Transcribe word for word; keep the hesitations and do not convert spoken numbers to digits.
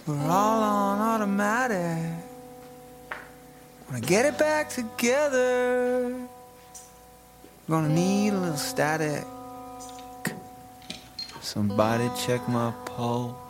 we're all on automatic. When I get it back together, we're gonna need a little static. Somebody check my pulse.